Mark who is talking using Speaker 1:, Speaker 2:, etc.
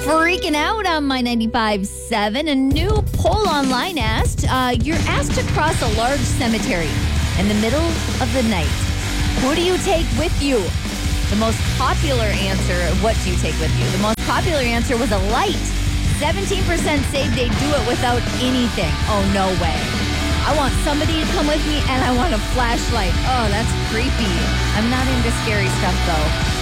Speaker 1: Freaking out on my 95.7. A new poll online asked, you're asked to cross a large cemetery in the middle of the night. Who do you take with you? The most popular answer, what do you take with you? The most popular answer was a light. 17% said they'd do it without anything. Oh, no way. I want somebody to come with me and I want a flashlight. Oh, that's creepy. I'm not into scary stuff though.